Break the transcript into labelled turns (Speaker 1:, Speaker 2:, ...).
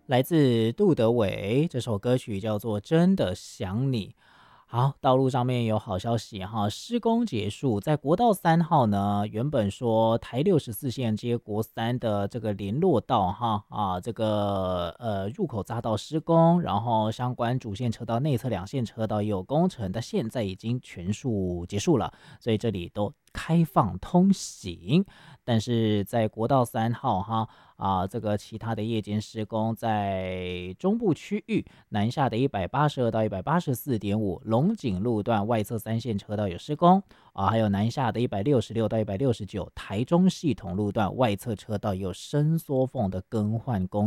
Speaker 1: 来自杜德伟，这首歌曲叫做《真的想你》。好，道路上面有好消息哈，施工结束，在国道3号呢，原本说台64线接国三的这个联络道哈这个入口匝道施工，然后相关主线车道内侧两线车道也有工程，但现在已经全数结束了，所以这里都开放通行。但是在国道3号这个其他的夜间施工，在中部区域南下的182到184.5龙井路段外侧3线车道有施工还有南下的166到169台中系统路段外侧车道有伸缩缝的更换工